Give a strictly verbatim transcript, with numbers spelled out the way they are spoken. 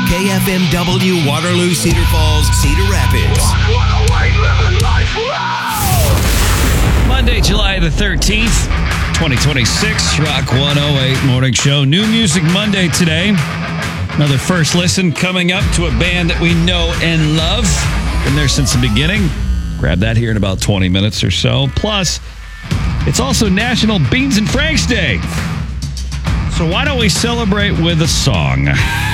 K F M W, Waterloo, Cedar Falls, Cedar Rapids. Monday, July the thirteenth, twenty twenty-six, Rock one oh eight Morning Show. New Music Monday today. Another first listen coming up to a band that we know and love. Been there since the beginning. Grab that here in about twenty minutes or so. Plus, it's also National Beans and Franks Day. So why don't we celebrate with a song?